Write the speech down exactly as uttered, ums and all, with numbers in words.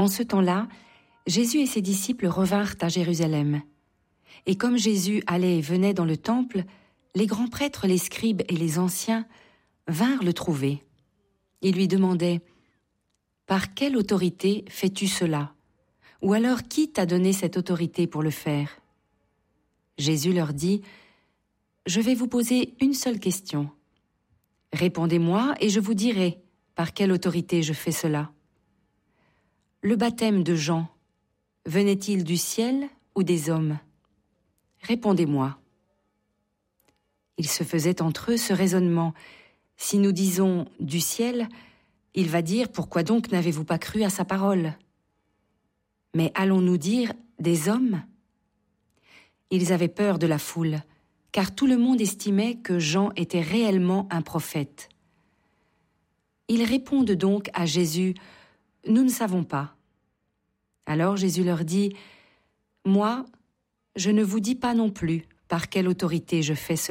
En ce temps-là, Jésus et ses disciples revinrent à Jérusalem. Et comme Jésus allait et venait dans le temple, les grands prêtres, les scribes et les anciens vinrent le trouver. Ils lui demandaient « Par quelle autorité fais-tu cela ? Ou alors qui t'a donné cette autorité pour le faire ?» Jésus leur dit « Je vais vous poser une seule question. Répondez-moi et je vous dirai par quelle autorité je fais cela. Le baptême de Jean, venait-il du ciel ou des hommes ? Répondez-moi. » Ils se faisaient entre eux ce raisonnement. Si nous disons « du ciel », il va dire « Pourquoi donc n'avez-vous pas cru à sa parole ?» Mais allons-nous dire « des hommes » ? Ils avaient peur de la foule, car tout le monde estimait que Jean était réellement un prophète. Ils répondent donc à Jésus « Nous ne savons pas. » Alors Jésus leur dit « Moi, je ne vous dis pas non plus par quelle autorité je fais cela. »